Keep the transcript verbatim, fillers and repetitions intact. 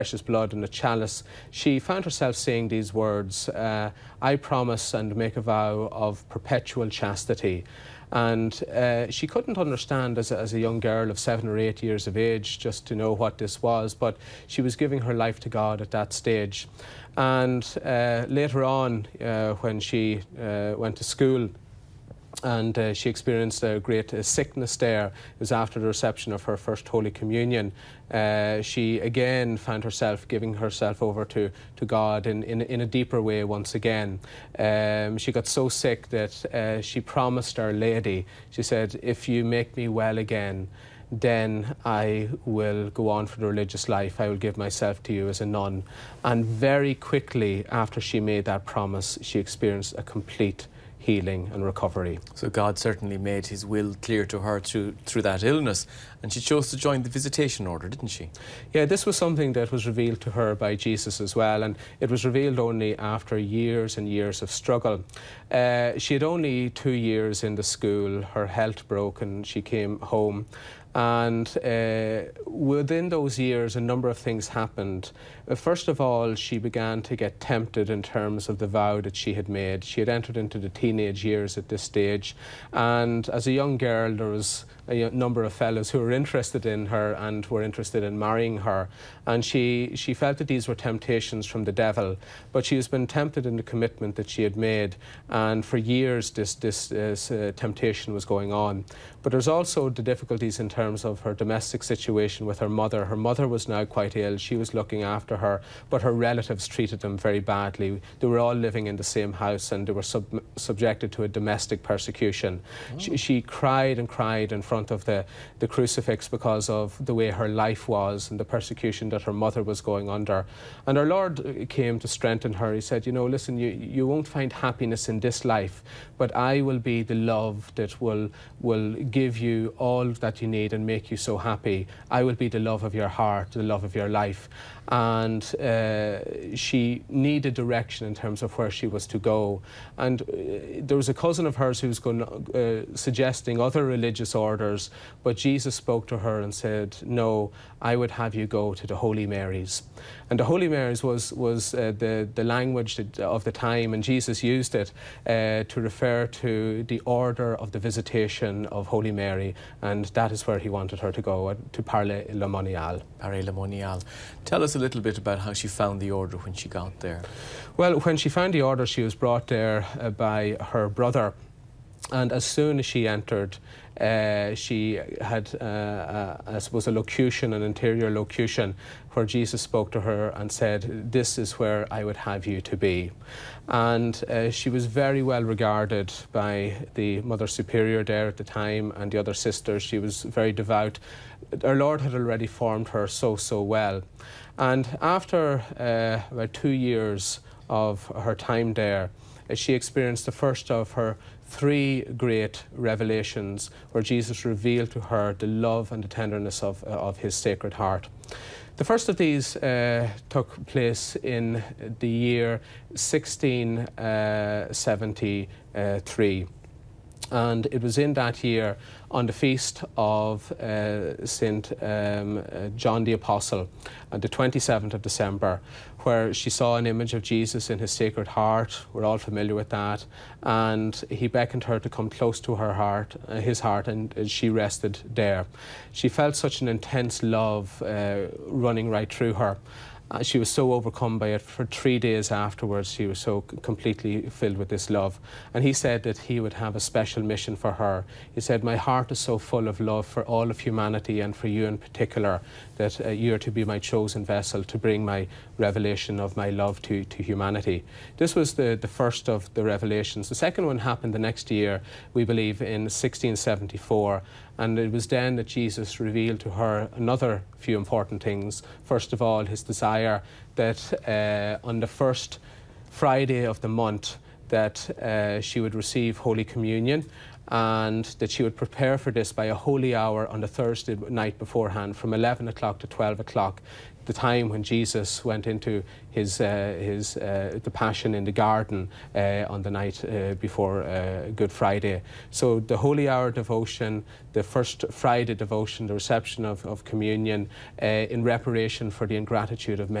precious blood in a chalice, she found herself saying these words, uh, I promise and make a vow of perpetual chastity. And uh, she couldn't understand as a, as a young girl of seven or eight years of age just to know what this was, but she was giving her life to God at that stage. And uh, later on, uh, when she uh, went to school, and uh, she experienced a great uh, sickness there. It was after the reception of her first Holy Communion. Uh, she again found herself giving herself over to, to God in, in, in a deeper way once again. Um, she got so sick that uh, she promised Our Lady, she said, if you make me well again, then I will go on for the religious life. I will give myself to you as a nun. And very quickly after she made that promise, she experienced a complete healing and recovery. So God certainly made his will clear to her through through that illness, and she chose to join the Visitation Order, didn't she? Yeah, this was something that was revealed to her by Jesus as well, and it was revealed only after years and years of struggle. Uh, she had only two years in the school, her health broke and she came home. And uh, within those years, a number of things happened. Uh, first of all, she began to get tempted in terms of the vow that she had made. She had entered into the teenage years at this stage. And as a young girl, there was a number of fellows who were interested in her and were interested in marrying her. And she, she felt that these were temptations from the devil. But she has been tempted in the commitment that she had made. And for years, this, this, this uh, temptation was going on. But there's also the difficulties in terms of her domestic situation with her mother. Her mother was now quite ill. She was looking after her, but her relatives treated them very badly. They were all living in the same house and they were sub subjected to a domestic persecution. Oh. She, she cried and cried in front of the, the crucifix because of the way her life was and the persecution that her mother was going under. And our Lord came to strengthen her. He said, you know, listen, you, you won't find happiness in this life, but I will be the love that will, will give you all that you need and make you so happy. I will be the love of your heart, the love of your life. And uh, she needed direction in terms of where she was to go. And uh, there was a cousin of hers who was going, uh, suggesting other religious orders, but Jesus spoke to her and said, no, I would have you go to the Holy Marys. And the Holy Marys was, was uh, the, the language that, of the time, and Jesus used it uh, to refer to the order of the Visitation of Holy Mary, and that is where he wanted her to go, uh, to Parle Le Monial. Parle Le Monial. Tell us a little bit about how she found the order when she got there. Well, when she found the order, she was brought there uh, by her brother. And as soon as she entered, uh, she had, uh, uh, I suppose, a locution, an interior locution, where Jesus spoke to her and said, this is where I would have you to be. And uh, she was very well regarded by the Mother Superior there at the time and the other sisters. She was very devout. Our Lord had already formed her so, so well. And after uh, about two years of her time there, uh, she experienced the first of her three great revelations where Jesus revealed to her the love and the tenderness of, uh, of his Sacred Heart. The first of these uh, took place in the year sixteen seventy-three. And it was in that year, on the feast of uh, Saint um, uh, John the Apostle, on the twenty-seventh of December, where she saw an image of Jesus in his Sacred Heart. We're all familiar with that. And he beckoned her to come close to her heart, uh, his heart, and uh, she rested there. She felt such an intense love uh, running right through her. Uh, she was so overcome by it. For three days afterwards, she was so completely filled with this love. And he said that he would have a special mission for her. He said, my heart is so full of love for all of humanity and for you in particular, that uh, you are to be my chosen vessel to bring my revelation of my love to, to humanity. This was the, the first of the revelations. The second one happened the next year, we believe, in sixteen seventy-four. And it was then that Jesus revealed to her another few important things. First of all, his desire that uh, on the first Friday of the month that uh, she would receive Holy Communion, and that she would prepare for this by a holy hour on the Thursday night beforehand, from eleven o'clock to twelve o'clock, the time when Jesus went into his, uh, his, uh, the Passion in the garden uh, on the night uh, before uh, Good Friday. So the Holy Hour devotion, the First Friday devotion, the reception of, of communion uh, in reparation for the ingratitude of men.